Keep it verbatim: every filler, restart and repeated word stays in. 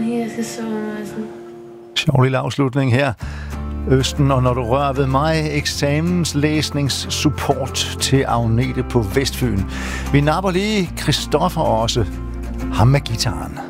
lige, jeg skal sove mig sådan. Sjov lille afslutning her. Østen, og når du rører ved mig, eksamenslæsningssupport til Agnete på Vestfyn. Vi napper lige Christoffer også. Ham med gitaren.